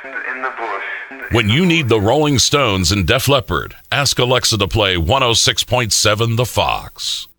in the bush. When you need the Rolling Stones and Def Leppard, ask Alexa to play 106.7 The Fox.